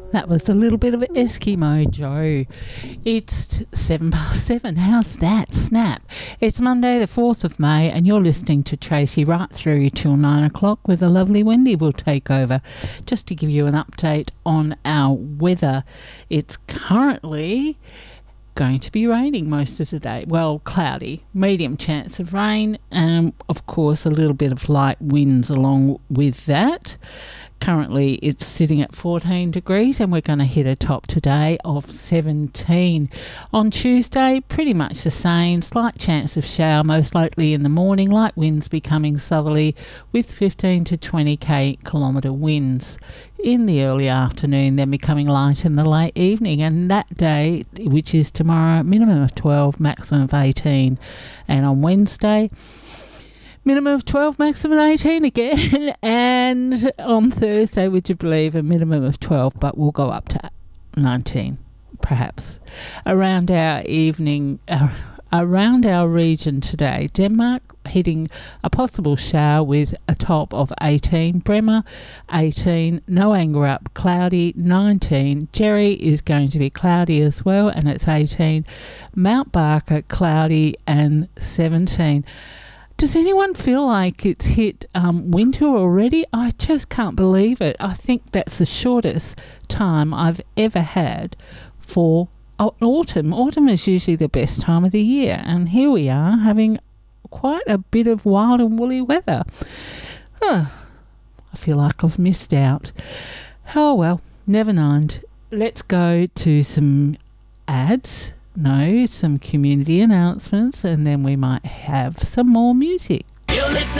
That was a little bit of Eskimo Joe. It's 7:07. How's that? Snap. It's Monday the 4th of May and you're listening to Tracy right through till 9 o'clock with the lovely Wendy will take over. Just to give you an update on our weather. It's currently going to be raining most of the day. Well, cloudy, medium chance of rain, and of course a little bit of light winds along with that. Currently it's sitting at 14 degrees and we're going to hit a top today of 17. On Tuesday, pretty much the same. Slight chance of shower, most likely in the morning. Light winds becoming southerly with 15 to 20 kilometre winds in the early afternoon, then becoming light in the late evening. And that day, which is tomorrow, minimum of 12, maximum of 18. And on Wednesday, minimum of 12, maximum 18 again. And on Thursday, would you believe, a minimum of 12, but we'll go up to 19, perhaps. Around our region today, Denmark hitting a possible shower with a top of 18. Bremer, 18. Noangerup, cloudy, 19. Jerry is going to be cloudy as well, and it's 18. Mount Barker, cloudy, and 17. Does anyone feel like it's hit winter already? I just can't believe it. I think that's the shortest time I've ever had for autumn. Autumn is usually the best time of the year, and here we are having quite a bit of wild and woolly weather. I feel like I've missed out. Oh well, never mind. Let's go to some ads. No, some community announcements, and then we might have some more music.